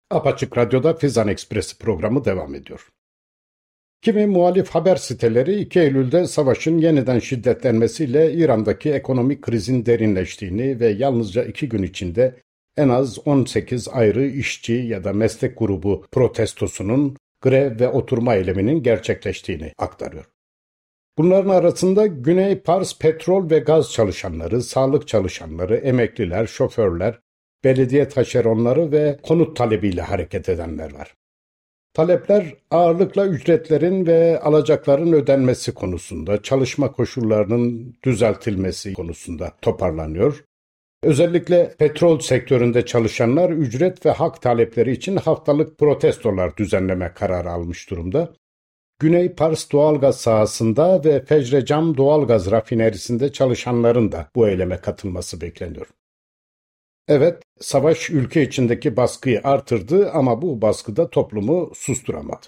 Apaçık Radyo'da Fizan Ekspresi programı devam ediyor. Kimi muhalif haber siteleri 2 Eylül'de savaşın yeniden şiddetlenmesiyle İran'daki ekonomik krizin derinleştiğini ve yalnızca 2 gün içinde en az 18 ayrı işçi ya da meslek grubu protestosunun, grev ve oturma eyleminin gerçekleştiğini aktarıyor. Bunların arasında Güney Pars petrol ve gaz çalışanları, sağlık çalışanları, emekliler, şoförler, belediye taşeronları ve konut talebiyle hareket edenler var. Talepler ağırlıkla ücretlerin ve alacakların ödenmesi konusunda, çalışma koşullarının düzeltilmesi konusunda toparlanıyor. Özellikle petrol sektöründe çalışanlar ücret ve hak talepleri için haftalık protestolar düzenleme kararı almış durumda. Güney Pars doğalgaz sahasında ve Fecrecam doğalgaz rafinerisinde çalışanların da bu eyleme katılması bekleniyor. Evet, savaş ülke içindeki baskıyı artırdı ama bu baskı da toplumu susturamadı.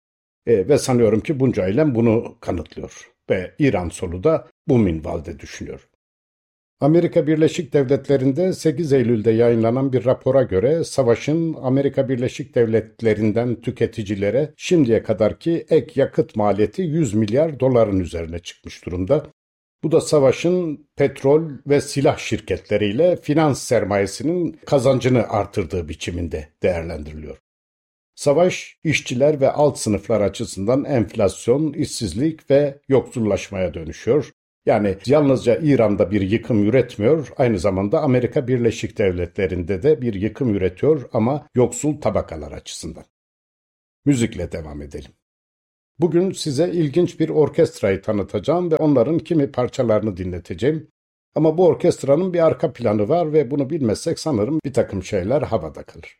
Ve sanıyorum ki bunca eylem bunu kanıtlıyor. Ve İran solu da bu minvalde düşünüyor. Amerika Birleşik Devletleri'nde 8 Eylül'de yayınlanan bir rapora göre savaşın Amerika Birleşik Devletleri'nden tüketicilere şimdiye kadarki ek yakıt maliyeti 100 milyar doların üzerine çıkmış durumda. Bu da savaşın petrol ve silah şirketleriyle finans sermayesinin kazancını artırdığı biçiminde değerlendiriliyor. Savaş, işçiler ve alt sınıflar açısından enflasyon, işsizlik ve yoksullaşmaya dönüşüyor. Yani yalnızca İran'da bir yıkım üretmiyor, aynı zamanda Amerika Birleşik Devletleri'nde de bir yıkım üretiyor ama yoksul tabakalar açısından. Müzikle devam edelim. Bugün size ilginç bir orkestrayı tanıtacağım ve onların kimi parçalarını dinleteceğim. Ama bu orkestranın bir arka planı var ve bunu bilmezsek sanırım bir takım şeyler havada kalır.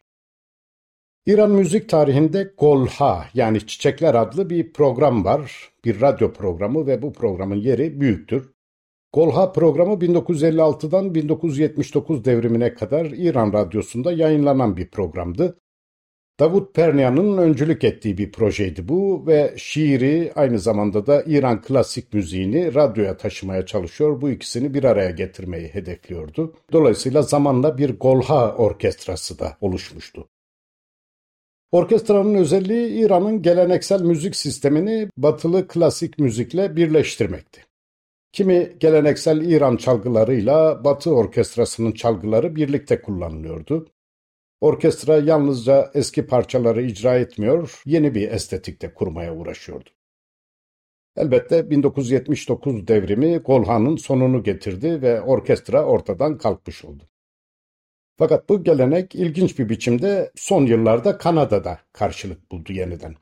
İran müzik tarihinde Golha yani Çiçekler adlı bir program var, bir radyo programı ve bu programın yeri büyüktür. Golha programı 1956'dan 1979 devrimine kadar İran radyosunda yayınlanan bir programdı. Davut Perniyan'ın öncülük ettiği bir projeydi bu ve şiiri aynı zamanda da İran klasik müziğini radyoya taşımaya çalışıyor. Bu ikisini bir araya getirmeyi hedefliyordu. Dolayısıyla zamanla bir Golha orkestrası da oluşmuştu. Orkestranın özelliği İran'ın geleneksel müzik sistemini batılı klasik müzikle birleştirmekti. Kimi geleneksel İran çalgılarıyla Batı orkestrasının çalgıları birlikte kullanılıyordu. Orkestra yalnızca eski parçaları icra etmiyor, yeni bir estetikte kurmaya uğraşıyordu. Elbette 1979 devrimi Golha'nın sonunu getirdi ve orkestra ortadan kalkmış oldu. Fakat bu gelenek ilginç bir biçimde son yıllarda Kanada'da karşılık buldu yeniden.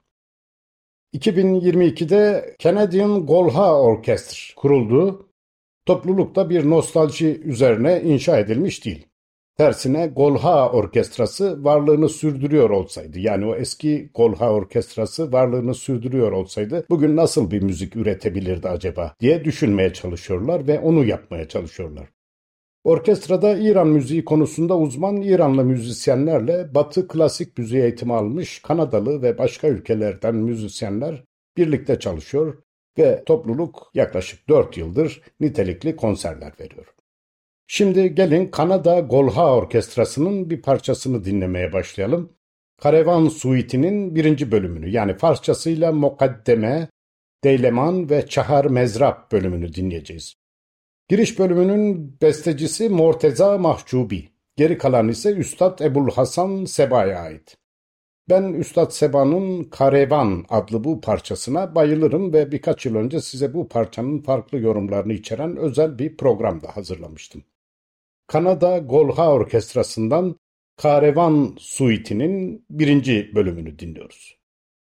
2022'de Canadian Golha Orchestra kuruldu. Toplulukta bir nostalji üzerine inşa edilmiş değil. Tersine Golha Orkestrası varlığını sürdürüyor olsaydı, yani o eski Golha Orkestrası varlığını sürdürüyor olsaydı bugün nasıl bir müzik üretebilirdi acaba diye düşünmeye çalışıyorlar ve onu yapmaya çalışıyorlar. Orkestrada İran müziği konusunda uzman İranlı müzisyenlerle Batı klasik müziği eğitimi almış Kanadalı ve başka ülkelerden müzisyenler birlikte çalışıyor ve topluluk yaklaşık 4 yıldır nitelikli konserler veriyor. Şimdi gelin Kanada Golha Orkestrası'nın bir parçasını dinlemeye başlayalım. Karevan Suite'nin 1. bölümünü yani Farsçasıyla Mukaddeme, Deyleman ve Çahar Mezrab bölümünü dinleyeceğiz. Giriş bölümünün bestecisi Morteza Mahcubi, geri kalan ise Üstad Ebu'l-Hasan Seba'ya ait. Ben Üstad Seba'nın Karevan adlı bu parçasına bayılırım ve birkaç yıl önce size bu parçanın farklı yorumlarını içeren özel bir program da hazırlamıştım. Kanada Golha Orkestrası'ndan Karevan Suite'nin 1. bölümünü dinliyoruz.